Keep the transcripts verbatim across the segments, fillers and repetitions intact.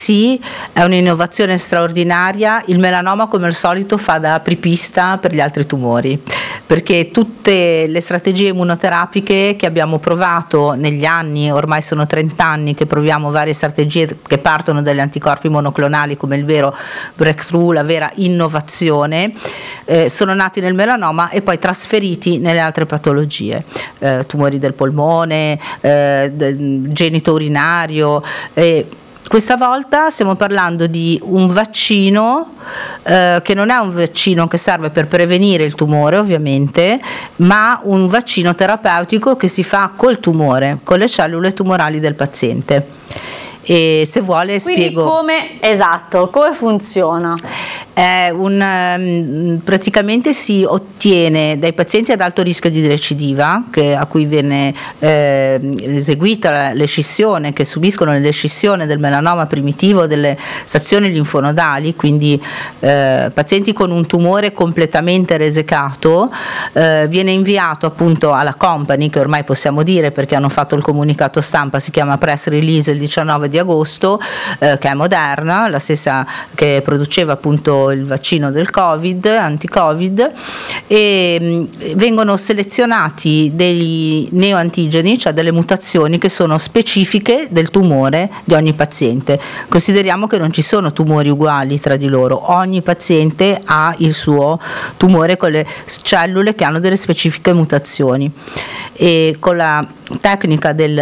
Sì, è un'innovazione straordinaria. Il melanoma, come al solito, fa da apripista per gli altri tumori, perché tutte le strategie immunoterapiche che abbiamo provato negli anni, ormai sono trenta anni che proviamo varie strategie che partono dagli anticorpi monoclonali come il vero breakthrough, la vera innovazione, eh, sono nati nel melanoma e poi trasferiti nelle altre patologie, eh, tumori del polmone, eh, genito urinario. Eh, Questa volta stiamo parlando di un vaccino eh, che non è un vaccino che serve per prevenire il tumore, ovviamente, ma un vaccino terapeutico che si fa col tumore, con le cellule tumorali del paziente. E se vuole Quindi spiego come esatto, come funziona? È un, praticamente si ottiene dai pazienti ad alto rischio di recidiva, che, a cui viene eh, eseguita l'escissione, che subiscono l'escissione del melanoma primitivo delle stazioni linfonodali, quindi eh, pazienti con un tumore completamente resecato, eh, viene inviato appunto alla company, che ormai possiamo dire perché hanno fatto il comunicato stampa, si chiama press release il diciannove di agosto, eh, che è Moderna, la stessa che produceva appunto il vaccino del Covid, anti-Covid, e mh, vengono selezionati dei neoantigeni, cioè delle mutazioni che sono specifiche del tumore di ogni paziente. Consideriamo che non ci sono tumori uguali tra di loro, ogni paziente ha il suo tumore con le cellule che hanno delle specifiche mutazioni, e con la tecnica del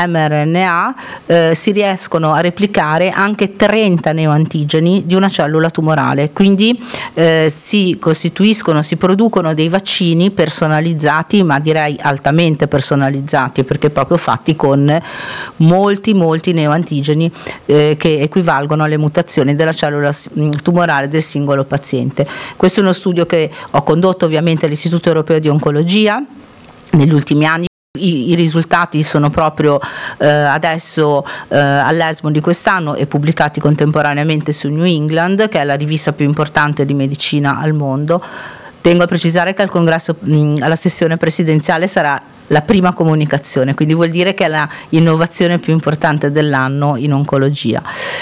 mRNA eh, si riescono a replicare anche trenta neoantigeni di una cellula tumorale, quindi eh, si costituiscono, si producono dei vaccini personalizzati, ma direi altamente personalizzati, perché proprio fatti con molti molti neoantigeni eh, che equivalgono alle mutazioni della cellula tumorale del singolo paziente. Questo è uno studio che ho condotto ovviamente all'Istituto Europeo di Oncologia negli ultimi anni. I, i risultati sono proprio eh, adesso eh, all'ESMO di quest'anno e pubblicati contemporaneamente su New England, che è la rivista più importante di medicina al mondo. Tengo a precisare che al congresso, mh, alla sessione presidenziale sarà la prima comunicazione, quindi vuol dire che è la innovazione più importante dell'anno in oncologia.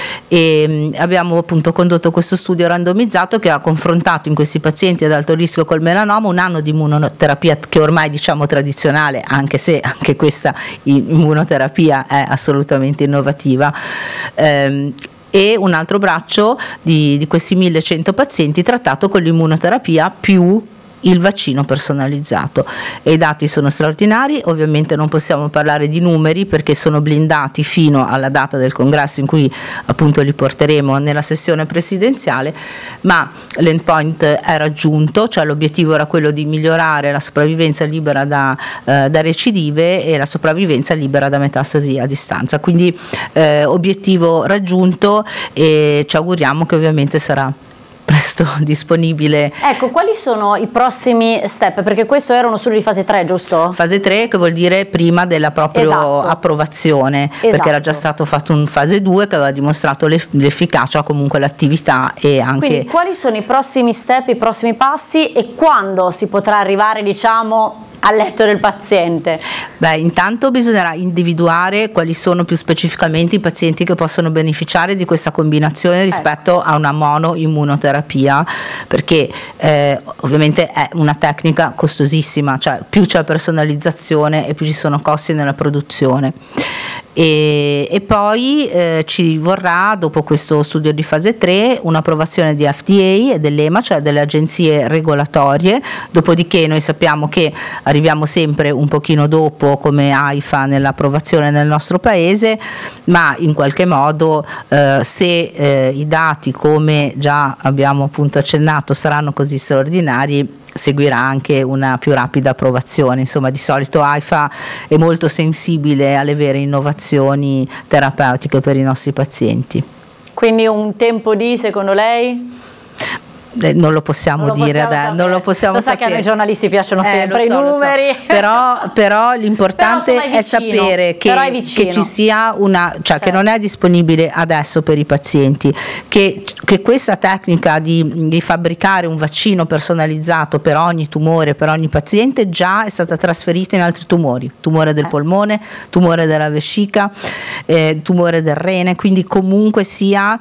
E mh, abbiamo appunto condotto questo studio randomizzato che ha confrontato in questi pazienti ad alto rischio col melanoma un anno di immunoterapia, che ormai diciamo tradizionale, anche se anche questa immunoterapia è assolutamente innovativa, ehm, e un altro braccio di, di questi millecento pazienti trattato con l'immunoterapia più il vaccino personalizzato, e i dati sono straordinari. Ovviamente non possiamo parlare di numeri perché sono blindati fino alla data del congresso in cui appunto li porteremo nella sessione presidenziale, ma l'endpoint è raggiunto, cioè l'obiettivo era quello di migliorare la sopravvivenza libera da, eh, da recidive e la sopravvivenza libera da metastasi a distanza, quindi eh, obiettivo raggiunto, e ci auguriamo che ovviamente sarà presto disponibile. Ecco, quali sono i prossimi step? Perché questo era uno studio di fase tre, giusto? Fase tre, che vuol dire prima della propria esatto. approvazione, esatto. perché era già stato fatto un fase due che aveva dimostrato l'efficacia, comunque l'attività, e anche... Quindi quali sono i prossimi step, i prossimi passi, e quando si potrà arrivare, diciamo, al letto del paziente? Beh, intanto bisognerà individuare quali sono più specificamente i pazienti che possono beneficiare di questa combinazione rispetto ecco. a una monoimmunoterapia, perché eh, ovviamente è una tecnica costosissima, cioè più c'è personalizzazione e più ci sono costi nella produzione. E, e poi eh, ci vorrà, dopo questo studio di fase tre, un'approvazione di F D A e dell'E M A, cioè delle agenzie regolatorie, dopodiché noi sappiamo che arriviamo sempre un pochino dopo come AIFA nell'approvazione nel nostro paese, ma in qualche modo eh, se eh, i dati, come già abbiamo appunto accennato, saranno così straordinari, seguirà anche una più rapida approvazione. Insomma, di solito AIFA è molto sensibile alle vere innovazioni terapeutiche per i nostri pazienti. Quindi un tempo di, secondo lei? Eh, non lo possiamo non lo dire, possiamo adesso, non lo possiamo lo sa sapere. che a noi giornalisti piacciono Eh, sempre lo so, i lo so. numeri. Però, però l'importante Però, insomma, è è vicino. sapere che, Però è vicino. che ci sia una, cioè Certo. che non è disponibile adesso per i pazienti, che, che questa tecnica di, di fabbricare un vaccino personalizzato per ogni tumore, per ogni paziente, già è stata trasferita in altri tumori, tumore del Eh. polmone, tumore della vescica, eh, tumore del rene, quindi comunque sia